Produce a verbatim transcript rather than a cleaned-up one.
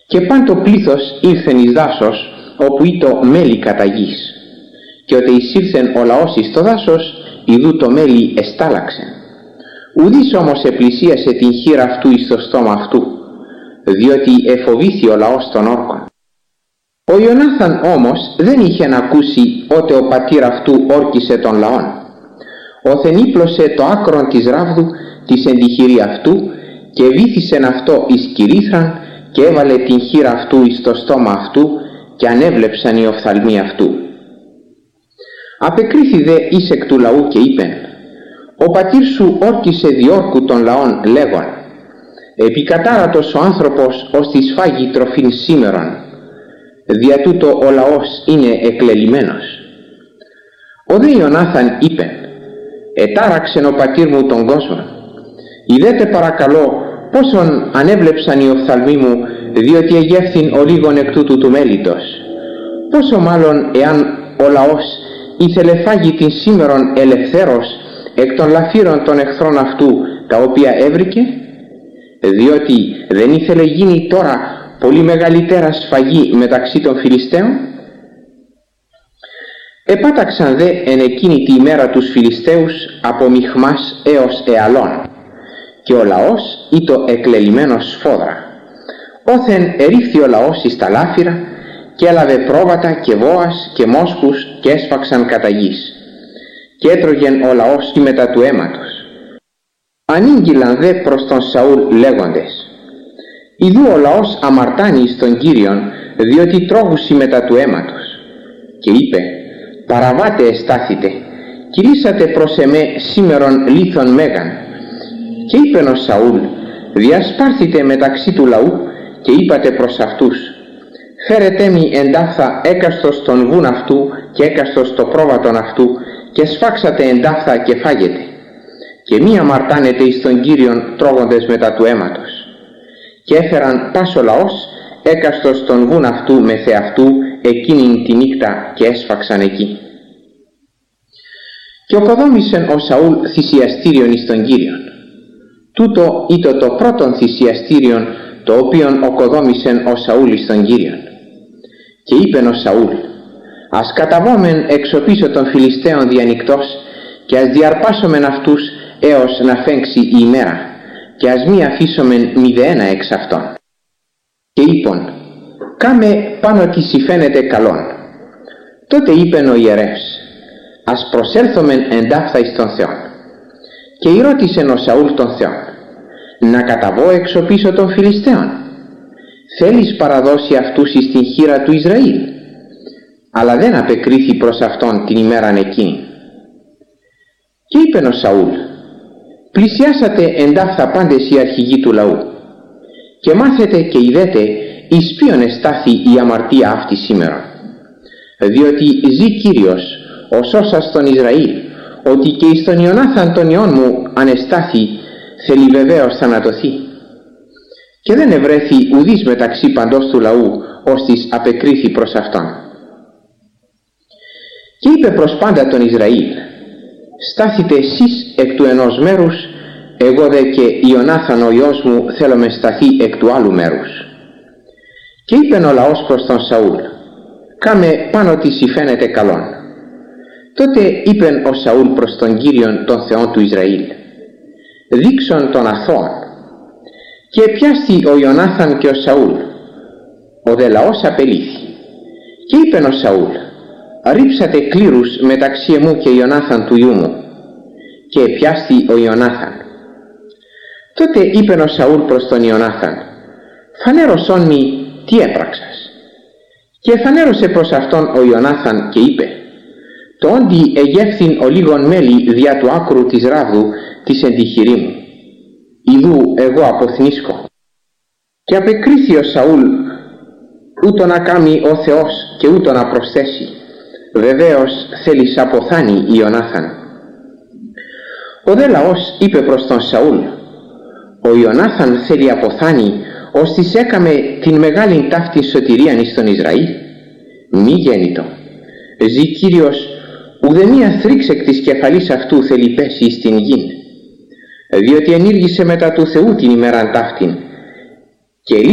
Και παν το πλήθος ήλθεν εις δάσος, όπου ήτο μέλι κατά γης. Και ότε εισήλθεν ο λαός εις το δάσος, ιδού το μέλι εστάλαξεν. Ουδής όμως επλησίασε την χείρα αυτού εις το στόμα αυτού, διότι εφοβήθη ο λαός των όρκων. Ο Ιωνάθαν όμως δεν είχε να ακούσει ότε ο πατήρ αυτού όρκισε τον λαόν. Όθεν ύπλωσε το άκρον της ράβδου της εν τη χειρή αυτού και βήθησεν αυτό εις κυρίθραν και έβαλε την χείρα αυτού εις το στόμα αυτού και ανέβλεψαν οι οφθαλμοί αυτού. Απεκρίθη δε εις εκ του λαού και είπεν: «Ο πατήρ σου όρκισε διόρκου των λαών λέγον, επικατάρατος ο άνθρωπος ως τη σφάγει τροφήν σήμερον, δια τούτο ο λαός είναι εκλελειμμένος». Ο δε Ιωνάθαν είπεν: «Ετάραξεν ο πατήρ μου τον κόσμο. Ιδέτε παρακαλώ πόσον ανέβλεψαν οι οφθαλμοί μου, διότι εγεύθην ο λίγον εκ τούτου του μέλιτος. Πόσο μάλλον εάν ο λαός ήθελε φάγει την σήμερον ελευθέρως εκ των λαφύρων των εχθρών αυτού, τα οποία έβρικε, διότι δεν ήθελε γίνει τώρα πολύ μεγαλύτερα σφαγή μεταξύ των Φιλιστέων». Επάταξαν δε εν εκείνη τη ημέρα τους Φιλιστέους από Μιχμάς έως Εαλών, και ο λαός ήτο εκλελειμμένος σφόδρα. Όθεν ερίφθη ο λαός εις τα λάφυρα και έλαβε πρόβατα και βόας και μόσχους και έσφαξαν κατά γης. Και έτρωγεν ο λαός η μετά του αίματος. Ανήγγυλαν δε προς τον Σαούλ λέγοντες: «Ιδού ο λαός αμαρτάνει εις τον Κύριον, διότι τρώγουσι μετά του αίματος». Και είπε: «Παραβάτε εστάθητε, κηρύσατε προς εμέ σήμερον λίθον μέγαν». Και είπεν ο Σαούλ: «Διασπάρθητε μεταξύ του λαού και είπατε προς αυτούς: φέρετε μη εντάφθα έκαστος των βούν αυτού και έκαστος το πρόβατον αυτού και σφάξατε εντάφθα και φάγετε. Και μη αμαρτάνετε εις τον Κύριον τρώγοντες μετά του αίματος». Και έφεραν πας ο λαός έκαστος των βούν αυτού με θεαυτού εκείνην τη νύχτα και έσφαξαν εκεί. Και οκοδόμησεν ο Σαούλ θυσιαστήριον εις τον Κύριον. Τούτο ήτο το πρώτον θυσιαστήριον το οποίον οκοδόμησεν ο Σαούλ εις τον Κύριον. Και είπεν ο Σαούλ: «Ας καταβόμεν εξωπίσω των Φιλιστέων διανυκτός και ας διαρπάσομεν αυτούς έως να φέγξει η ημέρα και ας μη αφήσομεν μηδένα εξ αυτών». Και είπον: «Κάμε πάνω τι σοι φαίνεται καλόν». Τότε είπεν ο ιερεύς: «Ας προσέλθομεν εντάφθα εις τον Θεόν». Και ρώτησεν ο Σαούλ τον Θεόν: «Να καταβώ εξωπίσω των Φιλιστέων? Θέλεις παραδώσει αυτούς εις την χείρα του Ισραήλ?» Αλλά δεν απεκρίθη προς αυτόν την ημέραν εκείνη. Και είπεν ο Σαούλ: «Πλησιάσατε εντάφθα πάντες οι αρχηγοί του λαού και μάθετε και ειδέτε εις ποιον εστάθη η αμαρτία αυτή σήμερον. Διότι ζει Κύριος, ο σώσας τον Ισραήλ, ότι και εις τον Ιωνάθαν τον ιόν μου ανεστάθη, θέλει βεβαίως θανατωθεί». Και δεν ευρέθη ουδής μεταξύ παντός του λαού, ώστις απεκρίθη προς αυτόν. Και είπε προς πάντα τον Ισραήλ: «Στάθητε εσείς εκ του ενός μέρους, εγώ δε και Ιωνάθαν ο ιός μου θέλουμε σταθεί εκ του άλλου μέρους». Και είπεν ο λαός προς τον Σαούλ: «Κάμε πάνω τι σοι φαίνεται καλόν». Τότε είπεν ο Σαούλ προς τον Κύριον τον Θεόν του Ισραήλ: «Δείξον τον αθώον». Και πιάστη ο Ιωνάθαν και ο Σαούλ. Ο δε λαός απελήθη. Και είπεν ο Σαούλ: «Ρίψατε κλήρους μεταξύ εμού και Ιωνάθαν του ιού μου». Και πιάστη ο Ιωνάθαν. Τότε είπεν ο Σαούλ προς τον Ιωνάθαν: «Φανέρωσόν μη τι έπραξας». Και φανέρωσε προς αυτόν ο Ιωνάθαν και είπε: «Το όντι εγεύθην ο λίγον μέλι δια του άκρου της ράβδου της εν τη χειρή μου. Ιδού εγώ αποθνίσκω». Και απεκρίθη ο Σαούλ ούτω να κάμει ο Θεός και ούτω να προσθέσει. Βεβαίως θέλεις αποθάνει Ιωνάθαν. Ο δε λαός είπε προς τον Σαούλ: «Ο Ιωνάθαν θέλει αποθάνει, ώστις έκαμε την μεγάλην ταύτην σωτηρίαν εις τον Ισραήλ. Μη γέννητο. Ζει Κύριος, ουδεμία θρύξ εκ της κεφαλής αυτού θέλει πέσει εις την γην. Διότι ενήργησε μετά του Θεού την ημέραν ταύτην και